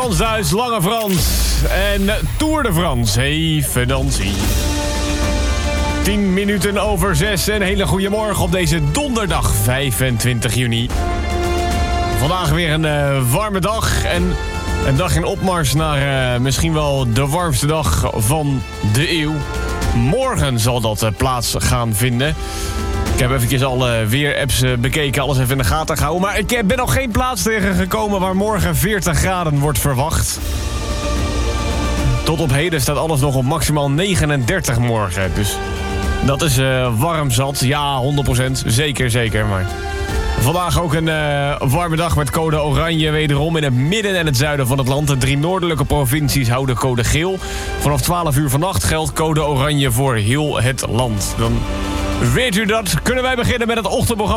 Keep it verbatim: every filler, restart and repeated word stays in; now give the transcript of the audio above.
Frans-Duits, Lange Frans en Tour de France. Even dan zien. tien minuten over zes. Een hele goede morgen op deze donderdag vijfentwintig juni. Vandaag weer een uh, warme dag en een dag in opmars naar uh, misschien wel de warmste dag van de eeuw. Morgen zal dat uh, plaats gaan vinden. Ik heb eventjes alle weerapps uh, bekeken, alles even in de gaten gehouden. Maar ik ben nog geen plaats tegengekomen waar morgen veertig graden wordt verwacht. Tot op heden staat alles nog op maximaal negenendertig morgen. Dus dat is uh, warm zat. Ja, honderd procent. Zeker, zeker. Maar vandaag ook een uh, warme dag met code oranje. Wederom in het midden en het zuiden van het land. De drie noordelijke provincies houden code geel. Vanaf twaalf uur vannacht geldt code oranje voor heel het land. Dan weet u dat. Kunnen wij beginnen met het ochtendprogramma